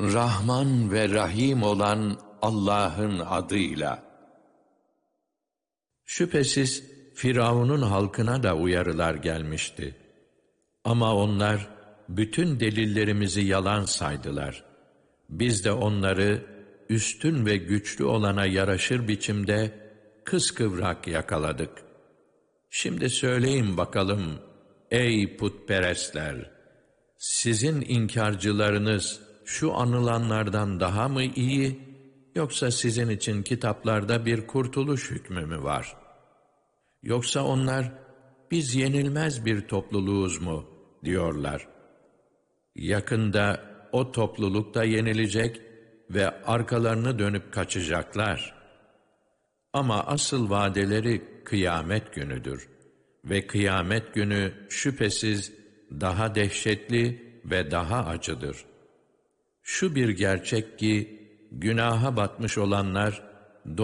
Rahman ve Rahim olan Allah'ın adıyla. Şüphesiz Firavun'un halkına da uyarılar gelmişti. Ama onlar bütün delillerimizi yalan saydılar. Biz de onları üstün ve güçlü olana yaraşır biçimde kıskıvrak yakaladık. Şimdi söyleyin bakalım ey putperestler, sizin inkarcılarınız şu anılanlardan daha mı iyi, yoksa sizin için kitaplarda bir kurtuluş hükmü mü var? Yoksa onlar, biz yenilmez bir topluluğuz mu diyorlar. Yakında o topluluk da yenilecek ve arkalarını dönüp kaçacaklar. Ama asıl vadeleri kıyamet günüdür. Ve kıyamet günü şüphesiz daha dehşetli ve daha acıdır. Şu bir gerçek ki, günaha batmış olanlar,